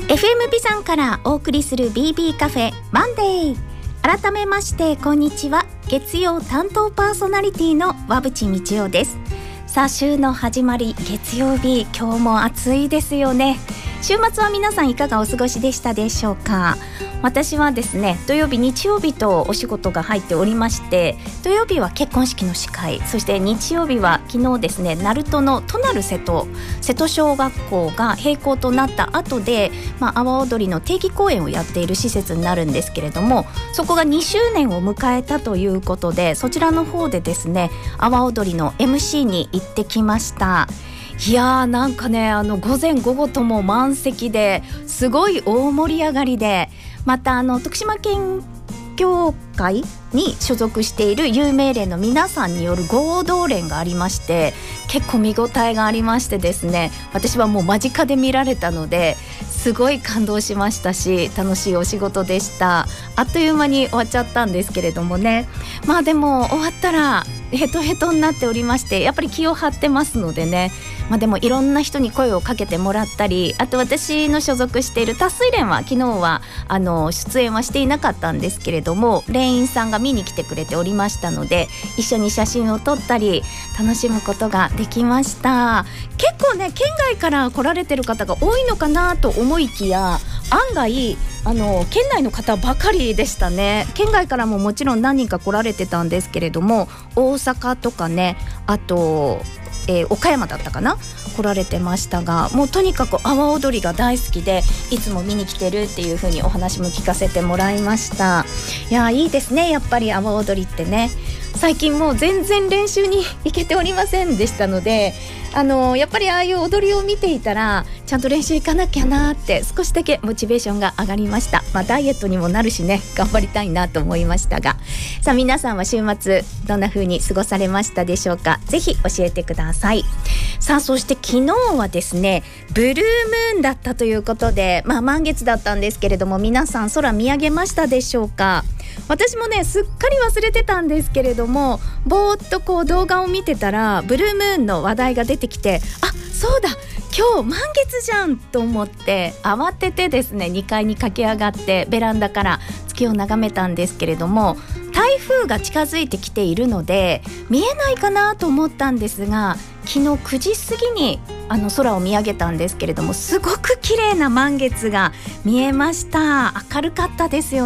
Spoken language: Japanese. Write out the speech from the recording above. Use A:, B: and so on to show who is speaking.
A: FM ビザンからお送りする BB カフェマンデー。改めましてこんにちは。月曜担当パーソナリティの和渕道夫です。さあ、週の始まり月曜日、今日も暑いですよね。週末は皆さんいかがお過ごしでしたでしょうか。私はですね、土曜日日曜日とお仕事が入っておりまして、土曜日は結婚式の司会、そして日曜日は昨日ですね、鳴門の都成瀬戸小学校が閉校となった後で、阿波踊りの定期公演をやっている施設になるんですけれども、そこが2周年を迎えたということで、そちらの方でですね、阿波踊りの MC に行ってきました。いやー、なんかね、午前午後とも満席ですごい大盛り上がりで、また徳島県協会に所属している有名連の皆さんによる合同連がありまして、結構見応えがありましてですね、私はもう間近で見られたのですごい感動しましたし、楽しいお仕事でした。あっという間に終わっちゃったんですけれどもね。でも終わったらヘトヘトになっておりまして、やっぱり気を張ってますのでね、でもいろんな人に声をかけてもらったり、あと私の所属している達水連は昨日は出演はしていなかったんですけれども、連員さんが見に来てくれておりましたので、一緒に写真を撮ったり楽しむことができました。結構ね、県外から来られてる方が多いのかなと思いきや、案外県内の方ばかりでしたね。県外からももちろん何人か来られてたんですけれども、大阪とかね、あと岡山だったかな、来られてましたが、もうとにかく阿波踊りが大好きで、いつも見に来てるっていう風にお話も聞かせてもらいました。いや、いいですね、やっぱり阿波踊りってね。最近もう全然練習に行けておりませんでしたので、やっぱりああいう踊りを見ていたら、ちゃんと練習行かなきゃなって少しだけモチベーションが上がりました。ダイエットにもなるしね、頑張りたいなと思いましたが、さあ皆さんは週末どんな風に過ごされましたでしょうか。ぜひ教えてください。さあ、そして昨日はですね、ブルームーンだったということで、満月だったんですけれども、皆さん空見上げましたでしょうか。私もね、すっかり忘れてたんですけれども、ぼーっとこう動画を見てたらブルームーンの話題が出てきて、あ、そうだ、今日満月じゃんと思って慌ててですね、2階に駆け上がってベランダから月を眺めたんですけれども、台風が近づいてきているので見えないかなと思ったんですが、昨日9時過ぎに空を見上げたんですけれども、すごく綺麗な満月が見えました。明るかったですよ